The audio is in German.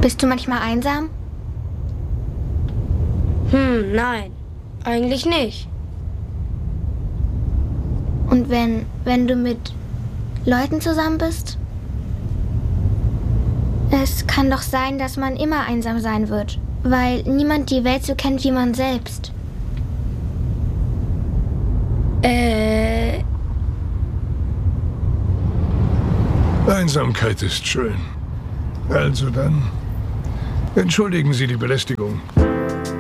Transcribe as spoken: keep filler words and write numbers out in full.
Bist du manchmal einsam? Hm, nein. Eigentlich nicht. Und wenn, wenn du mit Leuten zusammen bist? Es kann doch sein, dass man immer einsam sein wird, weil niemand die Welt so kennt wie man selbst. Äh... Einsamkeit ist schön. Also dann, entschuldigen Sie die Belästigung.